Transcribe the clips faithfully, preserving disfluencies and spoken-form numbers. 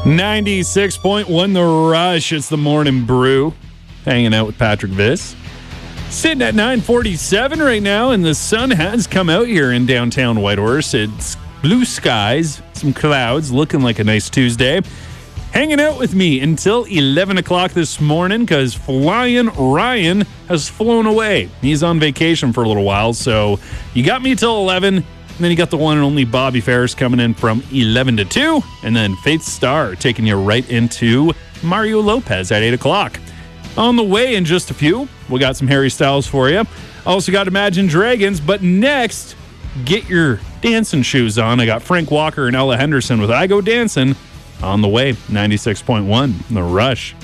ninety-six point one The Rush. It's the Morning Brew. Hanging out with Patrick Viss. Sitting at nine forty-seven right now, and the sun has come out here in downtown Whitehorse. It's blue skies, some clouds, looking like a nice Tuesday. Hanging out with me until eleven o'clock this morning because Flying Ryan has flown away. He's on vacation for a little while, so you got me till eleven, and then you got the one and only Bobby Ferris coming in from eleven to two, and then Faith Starr taking you right into Mario Lopez at eight o'clock. On the way in just a few, we got some Harry Styles for you. Also got Imagine Dragons, but next, get your dancing shoes on. I got Frank Walker and Ella Henderson with I Go Dancing. On the way, ninety-six point one The Rush.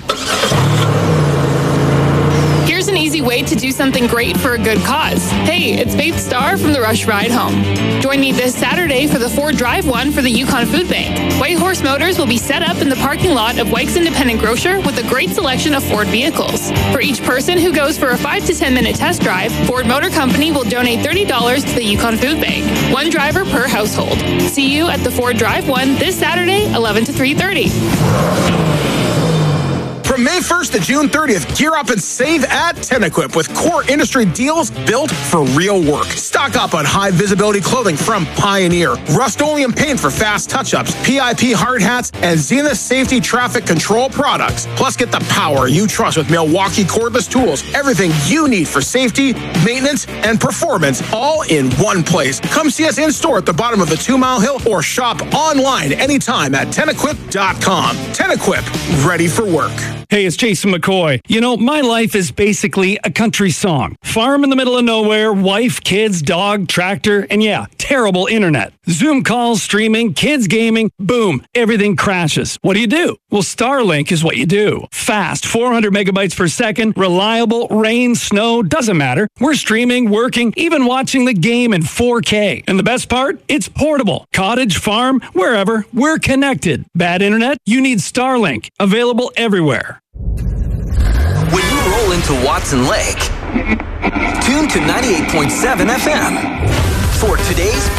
Here's an easy way to do something great for a good cause. Hey, it's Faith Starr from The Rush Ride Home. Join me this Saturday for the Ford Drive One for the Yukon Food Bank. Whitehorse Motors will be set up in the parking lot of Wykes Independent Grocer with a great selection of Ford vehicles. For each person who goes for a five to ten minute test drive, Ford Motor Company will donate thirty dollars to the Yukon Food Bank. One driver per household. See you at the Ford Drive One this Saturday, eleven to three thirty. From May first to June thirtieth, gear up and save at Tenequip with core industry deals built for real work. Stock up on high visibility clothing from Pioneer, Rust-Oleum paint for fast touch-ups, P I P hard hats, and Zenith safety traffic control products. Plus, get the power you trust with Milwaukee cordless tools. Everything you need for safety, maintenance, and performance all in one place. Come see us in store at the bottom of the Two Mile Hill or shop online anytime at Tenequip dot com. Tenequip, ready for work. Hey, it's Jason McCoy. You know, my life is basically a country song. Farm in the middle of nowhere, wife, kids, dog, tractor, and yeah, terrible internet. Zoom calls, streaming, kids gaming, boom, everything crashes. What do you do? Well, Starlink is what you do. Fast, four hundred megabytes per second, reliable, rain, snow, doesn't matter. We're streaming, working, even watching the game in four K. And the best part? It's portable. Cottage, farm, wherever, we're connected. Bad internet? You need Starlink. Available everywhere. When you roll into Watson Lake, tune to ninety-eight point seven F M for today's